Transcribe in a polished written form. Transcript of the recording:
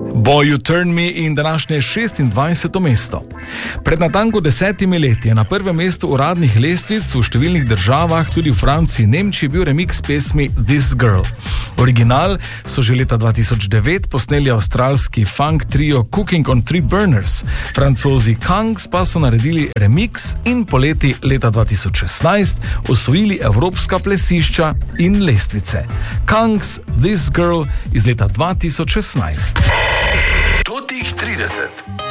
Boy You Turn Me in današnje 26. mesto. Pred natanko 10 leti je na prvem mestu uradnih lestvic v številnih državah, tudi v Franciji in Nemčiji, bil remix pesmi This Girl. Original so že leta 2009 posneli avstralski funk trio Cooking on Three Burners. Francozi Kangs pa so naredili remix in poleti leta 2016 osvojili evropska plesišča in lestvice. Kangs This Girl iz leta 2016. Totih 30.